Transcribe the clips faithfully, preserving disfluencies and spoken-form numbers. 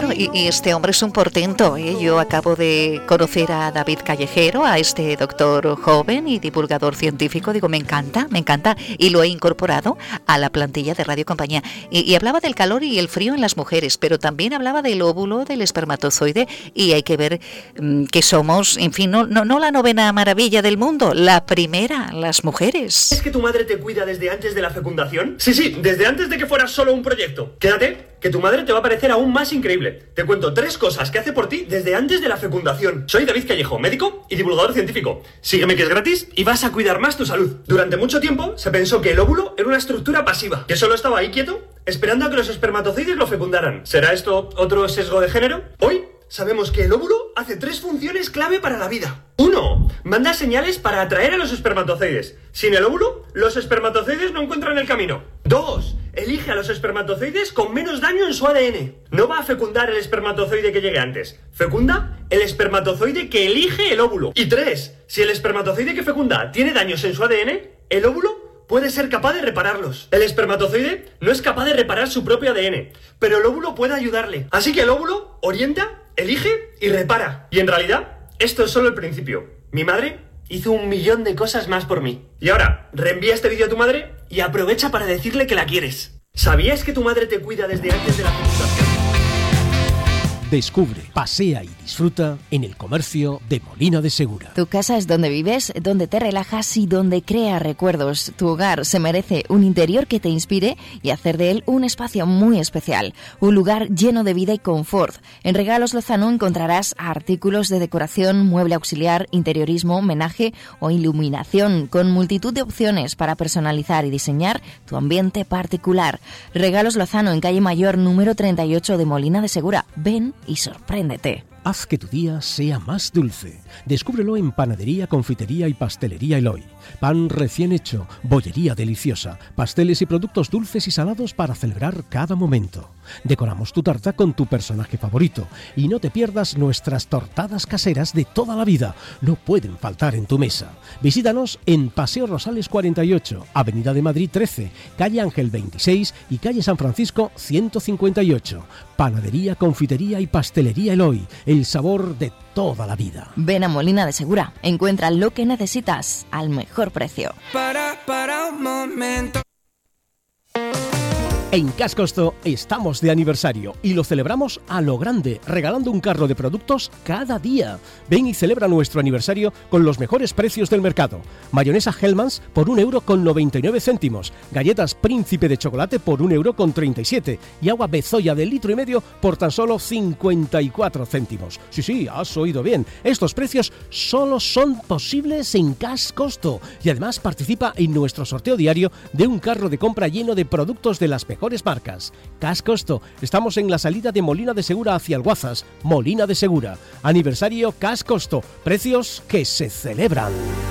claro, y, y este hombre es un portento, ¿eh? Yo acabo de conocer a David Callejero, a este doctor joven y divulgador científico. Digo, me encanta, me encanta, y lo he incorporado a la plantilla de Radio Compañía. Y, y hablaba del calor y el frío en las mujeres, pero también hablaba del óvulo, del espermatozoide, y hay que ver mmm, que somos, en fin, no, no, no la novena maravilla del mundo, la primera, las mujeres. ¿Es que tu madre te cuida desde antes de la fecundación? Sí, sí, desde antes de que fueras solo un proyecto. Quédate, que tu madre te va a parecer aún más increíble. Te cuento tres cosas que hace por ti desde antes de la fecundación. Soy David Callejo, médico y divulgador científico. Sígueme, que es gratis y vas a cuidar más tu salud. Durante mucho tiempo se pensó que el óvulo era una estructura pasiva, que solo estaba ahí quieto, esperando a que los espermatozoides lo fecundaran. ¿Será esto otro sesgo de género? Hoy sabemos que el óvulo hace tres funciones clave para la vida. Uno, manda señales para atraer a los espermatozoides. Sin el óvulo, los espermatozoides no encuentran el camino. Dos, elige a los espermatozoides con menos daño en su A D N. No va a fecundar el espermatozoide que llegue antes. Fecunda el espermatozoide que elige el óvulo. Y tres, si el espermatozoide que fecunda tiene daños en su A D N, el óvulo puede ser capaz de repararlos. El espermatozoide no es capaz de reparar su propio A D N, pero el óvulo puede ayudarle. Así que el óvulo orienta, elige y repara. Y en realidad, esto es solo el principio. Mi madre hizo un millón de cosas más por mí. Y ahora, reenvía este vídeo a tu madre y aprovecha para decirle que la quieres. ¿Sabías que tu madre te cuida desde antes de la fecundación? Descubre, pasea y disfruta en el comercio de Molina de Segura. Tu casa es donde vives, donde te relajas y donde creas recuerdos. Tu hogar se merece un interior que te inspire y hacer de él un espacio muy especial. Un lugar lleno de vida y confort. En Regalos Lozano encontrarás artículos de decoración, mueble auxiliar, interiorismo, homenaje o iluminación, con multitud de opciones para personalizar y diseñar tu ambiente particular. Regalos Lozano, en calle Mayor número treinta y ocho de Molina de Segura. Ven y sorpréndete. Haz que tu día sea más dulce. Descúbrelo en Panadería, Confitería y Pastelería Eloy. Pan recién hecho, bollería deliciosa, pasteles y productos dulces y salados para celebrar cada momento. Decoramos tu tarta con tu personaje favorito y no te pierdas nuestras tortadas caseras de toda la vida. No pueden faltar en tu mesa. Visítanos en Paseo Rosales cuarenta y ocho, Avenida de Madrid trece, Calle Ángel veintiséis y Calle San Francisco ciento cincuenta y ocho. Panadería, Confitería y Pastelería Eloy. El sabor de toda la vida. Ven a Molina de Segura. Encuentra lo que necesitas al mejor precio. Para, para un momento. En Cascosto estamos de aniversario y lo celebramos a lo grande, regalando un carro de productos cada día. Ven y celebra nuestro aniversario con los mejores precios del mercado. Mayonesa Hellmann's por un euro con noventa y nueve céntimos, galletas Príncipe de chocolate por un euro con treinta y siete y agua Bezoya de litro y medio por tan solo cincuenta y cuatro céntimos. Sí, sí, has oído bien. Estos precios solo son posibles en Cascosto y además participa en nuestro sorteo diario de un carro de compra lleno de productos de las mejores marcas. Cascosto, estamos en la salida de Molina de Segura hacia Alguazas. Molina de Segura, aniversario Cascosto, precios que se celebran.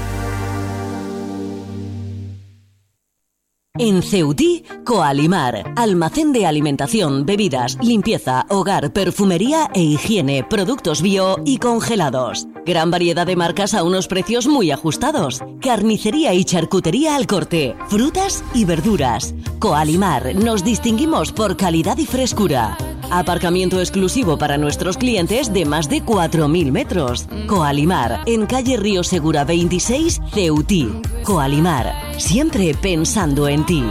En Ceutí, Coalimar, almacén de alimentación, bebidas, limpieza, hogar, perfumería e higiene, productos bio y congelados. Gran variedad de marcas a unos precios muy ajustados. Carnicería y charcutería al corte, frutas y verduras. Coalimar, nos distinguimos por calidad y frescura. Aparcamiento exclusivo para nuestros clientes de más de cuatro mil metros. Coalimar, en calle Río Segura veintiséis, Ceutí. Coalimar, siempre pensando en ti.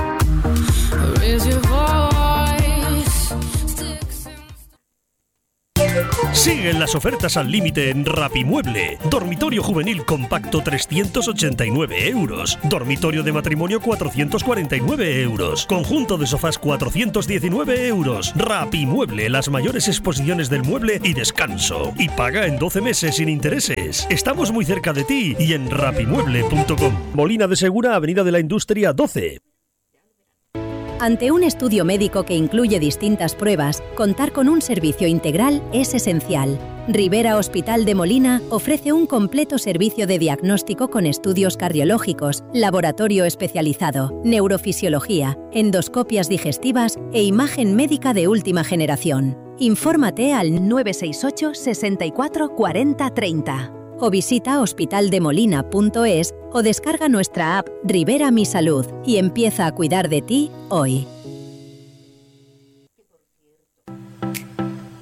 Siguen las ofertas al límite en Rapimueble. Dormitorio juvenil compacto trescientos ochenta y nueve euros. Dormitorio de matrimonio cuatrocientos cuarenta y nueve euros. Conjunto de sofás cuatrocientos diecinueve euros. Rapimueble, las mayores exposiciones del mueble y descanso. Y paga en doce meses sin intereses. Estamos muy cerca de ti y en rapimueble punto com. Molina de Segura, Avenida de la Industria doce. Ante un estudio médico que incluye distintas pruebas, contar con un servicio integral es esencial. Rivera Hospital de Molina ofrece un completo servicio de diagnóstico con estudios cardiológicos, laboratorio especializado, neurofisiología, endoscopias digestivas e imagen médica de última generación. Infórmate al nueve seis ocho, sesenta y cuatro, cuarenta, treinta. O visita hospitaldemolina punto es o descarga nuestra app Rivera Mi Salud y empieza a cuidar de ti hoy.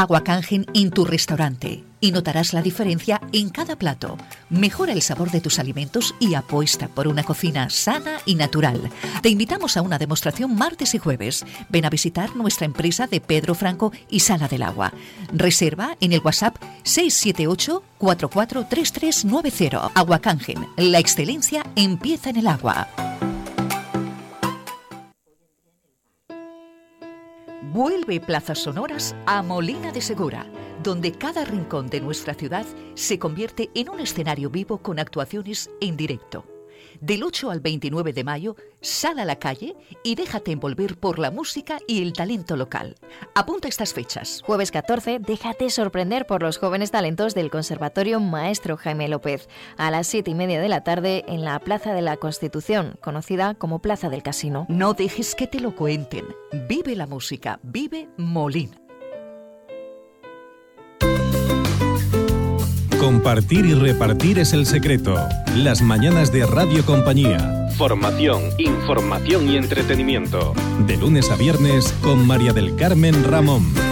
Agua Kangen en tu restaurante y notarás la diferencia en cada plato. Mejora el sabor de tus alimentos y apuesta por una cocina sana y natural. Te invitamos a una demostración martes y jueves. Ven a visitar nuestra empresa de Pedro Franco y Sala del Agua. Reserva en el WhatsApp seis siete ocho, cuatro cuatro tres tres nueve cero. Agua Kangen, la excelencia empieza en el agua. Vuelve Plazas Sonoras a Molina de Segura, donde cada rincón de nuestra ciudad se convierte en un escenario vivo con actuaciones en directo. Del ocho al veintinueve de mayo, sal a la calle y déjate envolver por la música y el talento local. Apunta estas fechas. Jueves catorce, déjate sorprender por los jóvenes talentos del Conservatorio Maestro Jaime López, a las siete y media de la tarde en la Plaza de la Constitución, conocida como Plaza del Casino. No dejes que te lo cuenten. Vive la música, vive Molina. Compartir y repartir es el secreto. Las mañanas de Radio Compañía. Formación, información y entretenimiento. De lunes a viernes con María del Carmen Ramón.